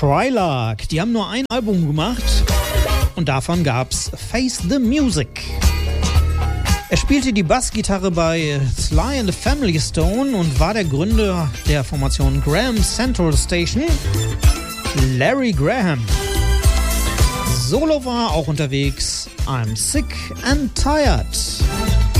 Shrylak, die haben nur ein Album gemacht und davon gab's Face the Music. Er spielte die Bassgitarre bei Sly and the Family Stone und war der Gründer der Formation Graham Central Station, Larry Graham. Solo war auch unterwegs, I'm Sick and Tired.